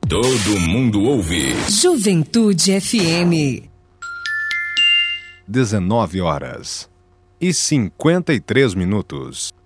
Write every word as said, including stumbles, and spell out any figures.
Todo mundo ouve. Juventude F M. dezenove horas e cinquenta e três minutos.